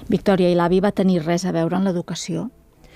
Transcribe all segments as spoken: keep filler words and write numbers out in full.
Victòria, i l'avi va tenir res a veure en l'educació?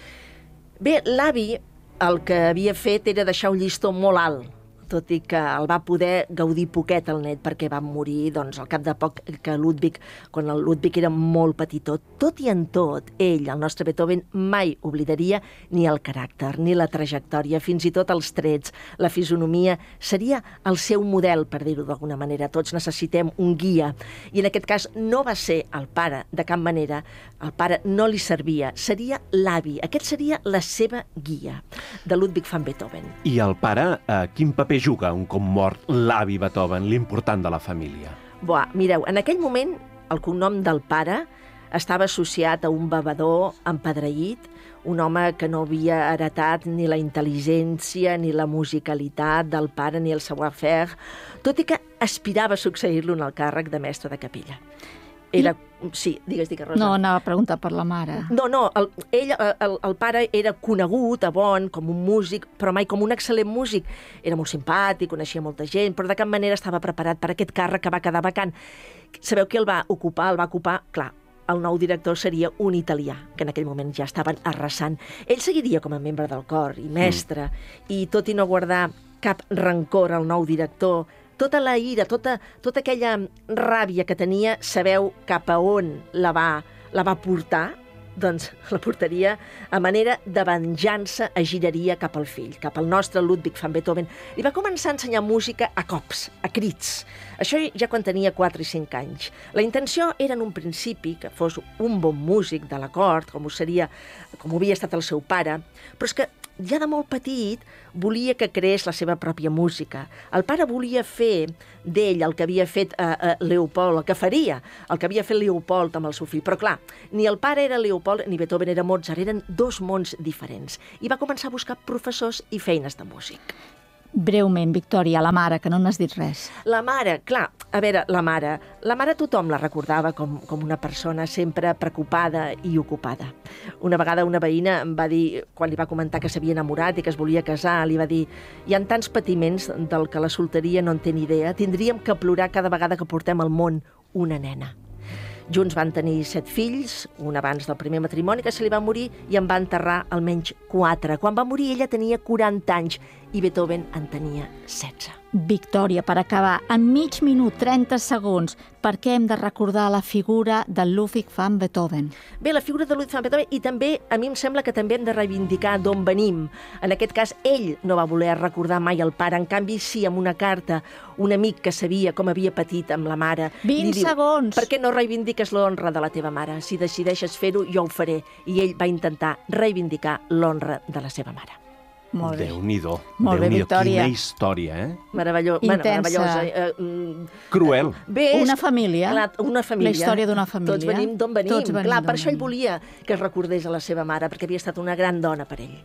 Bé, l'avi el que havia fet era deixar un llistó molt alt, tot i que el va poder gaudir poquet el net, perquè va morir doncs, al cap de poc que Ludwig, quan el Ludwig era molt petitó. Tot i en tot, ell, el nostre Beethoven, mai oblidaria ni el caràcter, ni la trajectòria, fins i tot els trets, la fisonomia. Seria el seu model, per dir-ho d'alguna manera. Tots necessitem un guia. I en aquest cas no va ser el pare, de cap manera. El pare no li servia. Seria l'avi. Aquest seria la seva guia, de Ludwig van Beethoven. I el pare, eh, quin paper juga un cop mort l'avi Beethoven, l'important de la família? Buah, mireu, en aquell moment el cognom del pare estava associat a un bevedor empedreït, un home que no havia heretat ni la intel·ligència ni la musicalitat del pare ni el savoir-faire, tot i que aspirava a succeir-lo en el càrrec de mestre de capella. Era... Sí, digues, digues, Rosa. No, anava a preguntar per la mare. No, no, el, ell, el, el pare era conegut a Bonn com un músic, però mai com un excel·lent músic. Era molt simpàtic, coneixia molta gent, però de cap manera estava preparat per aquest càrrec que va quedar vacant. Sabeu qui el va ocupar? El va ocupar, clar, el nou director seria un italià, que en aquell moment ja estaven arrasant. Ell seguiria com a membre del cor i mestre, mm. i tot i no guardar cap rancor al nou director, tota la ira, tota, tota aquella ràbia que tenia, sabeu cap a on la va, la va portar? Doncs la portaria a manera de venjança, agiraria cap al fill, cap al nostre Ludwig van Beethoven. Li va començar a ensenyar música a cops, a crits. Això ja quan tenia quatre i cinc anys. La intenció era en un principi que fos un bon músic de la cort, com ho seria, com ho havia estat el seu pare, però és que ja de molt petit volia que creés la seva pròpia música. El pare volia fer d'ell el que havia fet eh, eh, Leopold, el que faria, el que havia fet Leopold amb el seu fill. Però clar, ni el pare era Leopold ni Beethoven era Mozart, eren dos mons diferents. I va començar a buscar professors i feines de músic. Breument, Victòria, la mare, que no n'has dit res. La mare, clar, a veure, la mare, la mare tothom la recordava com, com una persona sempre preocupada i ocupada. Una vegada una veïna em va dir, quan li va comentar que s'havia enamorat i que es volia casar, li va dir: hi ha tants patiments del que la solteria no en té ni idea, tindríem que plorar cada vegada que portem al món una nena. Junts van tenir set fills, un abans del primer matrimoni que se li va morir i en va enterrar almenys quatre. Quan va morir ella tenia quaranta anys i Beethoven en tenia setze. Victòria, per acabar, en mig minut, trenta segons, per què hem de recordar la figura de Ludwig van Beethoven? Bé, la figura de Ludwig van Beethoven, i també, a mi em sembla que també hem de reivindicar d'on venim. En aquest cas, ell no va voler recordar mai el pare, en canvi, sí, amb una carta, un amic que sabia com havia patit amb la mare. vint segons! Per què no reivindiques l'honra de la teva mare? Si decideixes fer-ho, jo ho faré. I ell va intentar reivindicar l'honra de la seva mare. Molt bé. Déu-n'hi-do. Molt bé, Victòria. Quina història, eh? Meravellós. Intensa. Bueno, meravellosa. Eh, mm, Cruel. Bé, Una és- família. Clar, una família. La història d'una família. Tots venim d'on venim. Tots venim Clar, d'on per això ell venim. volia que es recordés a la seva mare, perquè havia estat una gran dona per ell.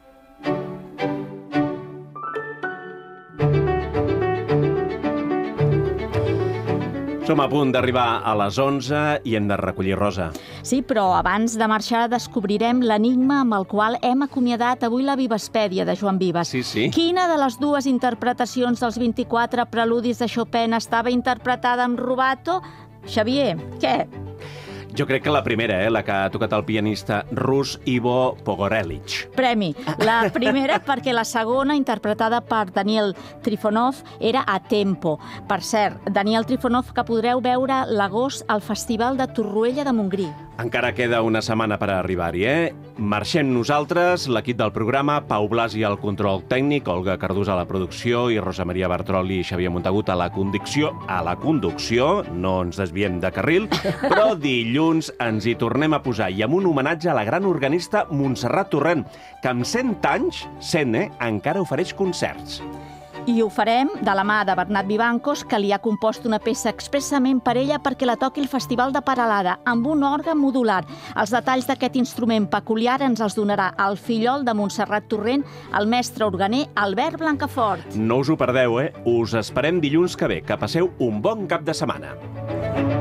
Som a punt d'arribar a les onze i hem de recollir Rosa. Sí, però abans de marxar descobrirem l'enigma amb el qual hem acomiadat avui la Vivaspèdia de Joan Vives. Sí, sí. Quina de les dues interpretacions dels vint-i-quatre preludis de Chopin estava interpretada amb rubato? Xavier, què? Jo crec que la primera, eh? La que ha tocat el pianista rus Ivo Pogorelic. Premi. La primera perquè la segona, interpretada per Daniel Trifonov, era a tempo. Per cert, Daniel Trifonov, que podreu veure l'agost al Festival de Torroella de Montgrí. Encara queda una setmana per arribar-hi, eh? Marxem nosaltres, l'equip del programa, Pau Blasi al control tècnic, Olga Cardús a la producció i Rosa Maria Bartroli i Xavier Montagut a la conducció. A la conducció, no ens desviem de carril, però dilluns ens hi tornem a posar i amb un homenatge a la gran organista Montserrat Torrent, que amb cent anys, cent, eh, encara ofereix concerts. I ho farem de la mà de Bernat Vivancos, que li ha compost una peça expressament per ella perquè la toqui el Festival de Peralada, amb un òrgan modular. Els detalls d'aquest instrument peculiar ens els donarà el fillol de Montserrat Torrent, el mestre organer Albert Blancafort. No us ho perdeu, eh? Us esperem dilluns que ve. Que passeu un bon cap de setmana.